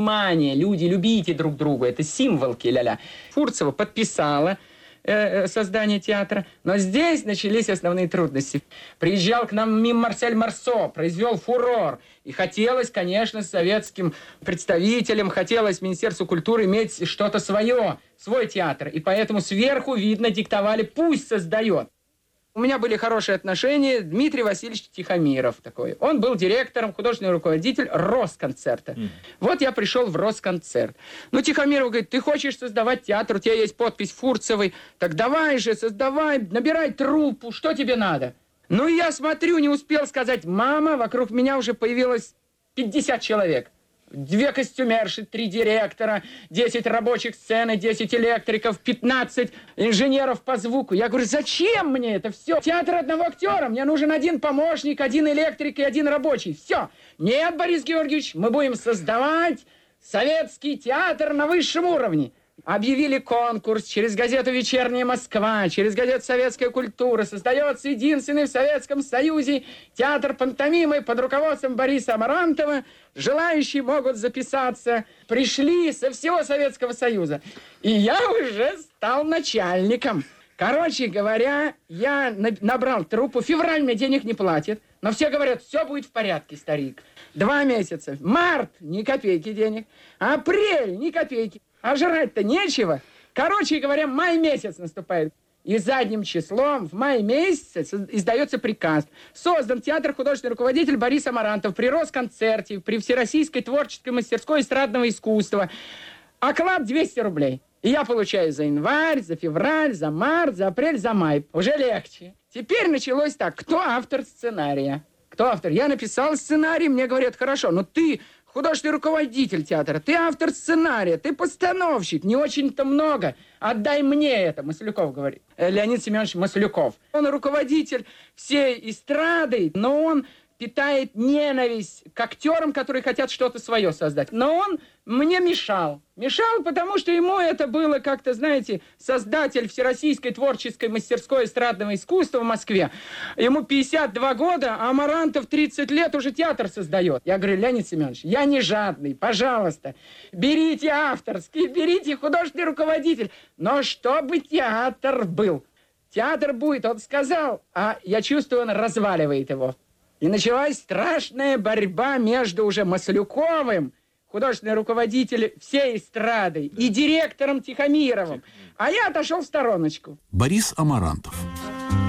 Мания, люди, любите друг друга, это символки, ля-ля. Фурцева подписала создание театра, но здесь начались основные трудности. Приезжал к нам мим Марсель Марсо, произвел фурор. И хотелось, конечно, советским представителям, хотелось Министерству культуры иметь что-то свое, свой театр. И поэтому сверху, видно, диктовали, пусть создает. У меня были хорошие отношения. Дмитрий Васильевич Тихомиров такой. Он был директором, художественный руководитель Росконцерта. Вот я пришел в Росконцерт. Ну, Тихомиров говорит, ты хочешь создавать театр, у тебя есть подпись Фурцевой. Так давай же, создавай, набирай труппу, что тебе надо? Ну, я смотрю, не успел сказать, мама, вокруг меня уже появилось 50 человек. 2 костюмерши, 3 директора, 10 рабочих сцены, 10 электриков, 15 инженеров по звуку. Я говорю, зачем мне это все? Театр одного актера, мне нужен 1 помощник, 1 электрик и 1 рабочий. Все. Нет, Борис Георгиевич, мы будем создавать советский театр на высшем уровне. Объявили конкурс через газету «Вечерняя Москва», через газету «Советская культура». Создается единственный в Советском Союзе театр пантомимы под руководством Бориса Амарантова. Желающие могут записаться. Пришли со всего Советского Союза. И я уже стал начальником. Короче говоря, я набрал труппу. Февраль мне денег не платит. Но все говорят, все будет в порядке, старик. 2 месяца. Март, ни копейки денег. Апрель, ни копейки. А жрать-то нечего. Короче говоря, май месяц наступает. И задним числом в мае месяце издается приказ. Создан театр художественный руководитель Борис Амарантов при Росконцерте, при Всероссийской творческой мастерской эстрадного искусства. Оклад 200 рублей. И я получаю за январь, за февраль, за март, за апрель, за май. Уже легче. Теперь началось так. Кто автор сценария? Кто автор? Я написал сценарий, мне говорят, хорошо, но ты художественный руководитель театра, ты автор сценария, ты постановщик, не очень-то много. Отдай мне это, Маслюков говорит. Леонид Семенович Маслюков. Он руководитель всей эстрады, но он питает ненависть к актерам, которые хотят что-то свое создать. Но он мне мешал. Мешал, потому что ему это было как-то, знаете, создатель Всероссийской творческой мастерской эстрадного искусства в Москве. Ему 52 года, а Амарантов 30 лет уже театр создает. Я говорю, Леонид Семенович, я не жадный, пожалуйста, берите авторский, берите художественный руководитель, но чтобы театр был. Театр будет, он сказал, а я чувствую, он разваливает его. И началась страшная борьба между уже Маслюковым, художественный руководитель всей эстрады, и директором Тихомировым. А я отошел в стороночку. Борис Амарантов.